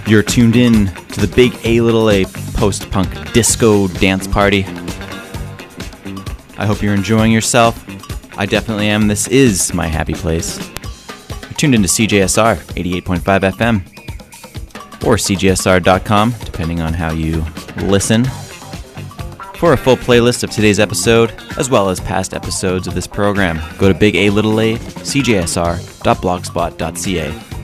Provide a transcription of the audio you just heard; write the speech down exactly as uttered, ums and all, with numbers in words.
You're tuned in to the Big A Little A post-punk disco dance party. I hope you're enjoying yourself. I definitely am. This is my happy place. You're tuned into C J S R eighty-eight point five F M or C J S R dot com, depending on how you listen. For a full playlist of today's episode, as well as past episodes of this program, go to big a little a c j s r dot blogspot dot c a.